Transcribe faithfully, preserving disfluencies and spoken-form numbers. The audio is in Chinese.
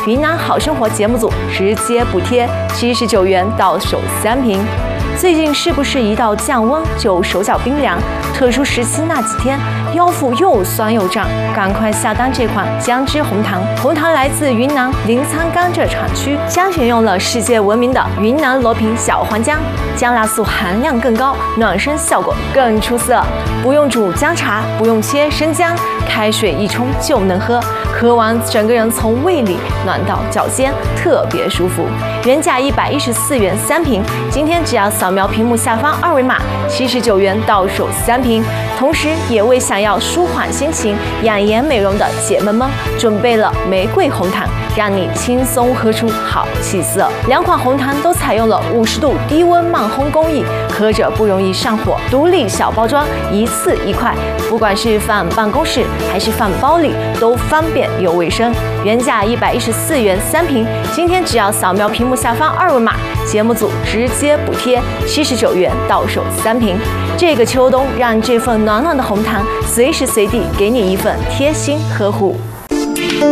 云南好生活节目组直接补贴七十九元到手三瓶。最近是不是一到降温就手脚冰凉？特殊时期那几天，腰腹又酸又胀，赶快下单这款姜汁红糖。红糖来自云南临沧甘蔗产区，将选用了世界闻名的云南罗平小黄姜，姜辣素含量更高，暖身效果更出色。不用煮姜茶，不用切生姜，开水一冲就能喝，喝完整个人从胃里暖到脚尖，特别舒服。原价一百一十四元三瓶，今天只要扫描屏幕下方二维码，七十九元到手三瓶。同时，也为想要舒缓心情、养颜美容的姐妹们准备了玫瑰红糖，让你轻松喝出好气色。两款红糖都采用了五十度低温慢烘工艺，喝着不容易上火。独立小包装，一次一块，不管是放办公室还是放包里，都方便又卫生。原价一百一十四元三瓶，今天只要扫描屏幕下方二维码，节目组直接补贴七十九元到手三瓶。这个秋冬，让这份暖暖的红糖随时随地给你一份贴心呵护。